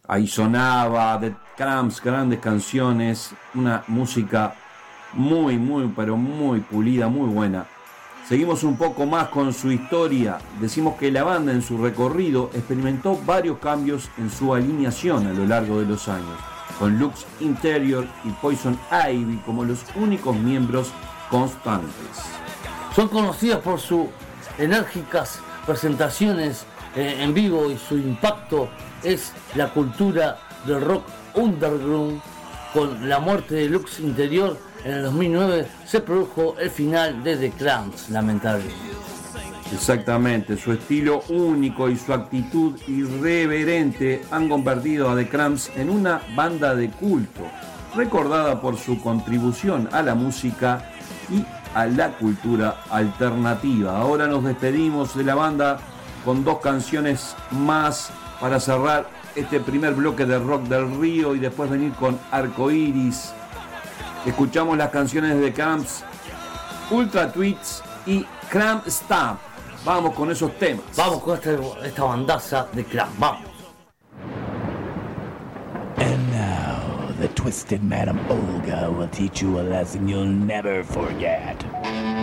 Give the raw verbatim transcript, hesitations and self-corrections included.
Ahí sonaba The Cramps, grandes canciones, una música muy, muy, pero muy pulida, muy buena. Seguimos un poco más con su historia. Decimos que la banda en su recorrido experimentó varios cambios en su alineación a lo largo de los años, con Lux Interior y Poison Ivy como los únicos miembros constantes. Son conocidos por sus enérgicas presentaciones eh, en vivo, y su impacto es la cultura del rock underground. Con la muerte de Lux Interior en el dos mil nueve se produjo el final de The Cramps, lamentablemente. Exactamente, su estilo único y su actitud irreverente han convertido a The Cramps en una banda de culto, recordada por su contribución a la música y a la cultura alternativa. Ahora nos despedimos de la banda con dos canciones más para cerrar este primer bloque de Rock del Río y después venir con Arcoiris. Escuchamos las canciones de The Cramps, Ultra Tweets y Cramp Stamp. Vamos con esos temas. Vamos con esta, esta bandaza de Cramp. Vamos. And now, the twisted Madam Olga will teach you a lesson you'll never forget.